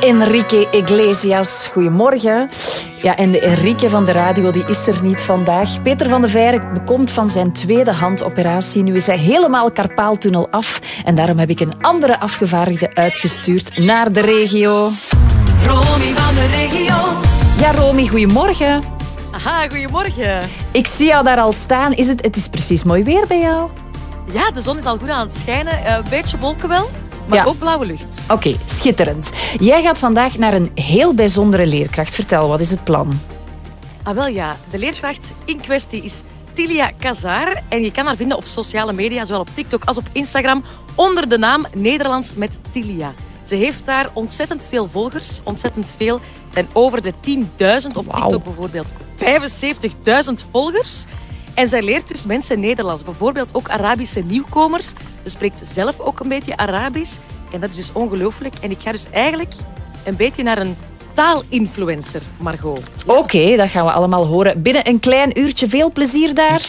Enrique Iglesias, goedemorgen. Ja, en de Enrique van de radio die is er niet vandaag. Peter van de Veire bekomt van zijn tweede handoperatie. Nu is hij helemaal Karpaaltunnel af. En daarom heb ik een andere afgevaardigde uitgestuurd naar de regio. Romy van de regio. Ja, Romy, goedemorgen. Aha, goedemorgen. Ik zie jou daar al staan. Het is precies mooi weer bij jou? Ja, de zon is al goed aan het schijnen. Een beetje wolken wel, maar Ja. ook blauwe lucht. Oké, schitterend. Jij gaat vandaag naar een heel bijzondere leerkracht. Vertel, wat is het plan? Ah, wel ja. De leerkracht in kwestie is Tilia Kazar. En je kan haar vinden op sociale media, zowel op TikTok als op Instagram, onder de naam Nederlands met Tilia. Ze heeft daar ontzettend veel volgers. Ontzettend veel. Het zijn over de 10.000 op TikTok bijvoorbeeld. 75.000 volgers. En zij leert dus mensen Nederlands. Bijvoorbeeld ook Arabische nieuwkomers. Ze spreekt zelf ook een beetje Arabisch. En dat is dus ongelooflijk. En ik ga dus eigenlijk een beetje naar een taalinfluencer, Margot. Oké, dat gaan we allemaal horen. Binnen een klein uurtje. Veel plezier daar.